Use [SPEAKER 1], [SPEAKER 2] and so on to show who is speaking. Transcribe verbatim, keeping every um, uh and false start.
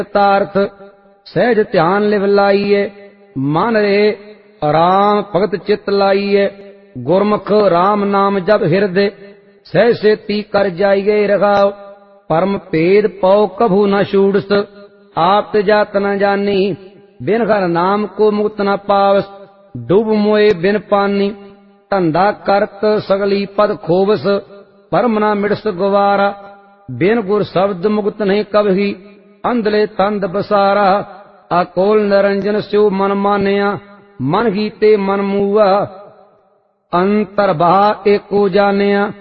[SPEAKER 1] तार्थ सहज ध्यान लिव लाइए मन रे राम भगत चित लाइए गुरमुख राम नाम जब हृदय सह सेती कर जाइए रखाओ परम भेद पौ कभू न छूड़स आप जात न जानी बिन घर नाम को मुक्त न पावस डूब मोए बिन पानी धंधा करत सगली पद खोवस परम न मिटस गवारा बिन गुर शब्द मुक्त नहीं कभी अंधले तंद बसारा अकोल निरंजन स्यो मन मानिया मन गीते मन मूआ अंतर बहा एको जानिया